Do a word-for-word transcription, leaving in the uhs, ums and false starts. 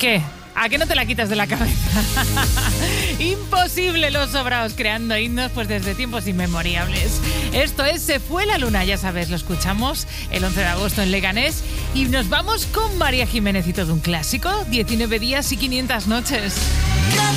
¿Qué? ¿A qué no te la quitas de la cabeza? Imposible, Los Sobraos creando himnos pues desde tiempos inmemorables. Esto es Se fue la luna, ya sabes, lo escuchamos el once de agosto en Leganés y nos vamos con María Jiménez y todo un clásico, diecinueve días y quinientas noches.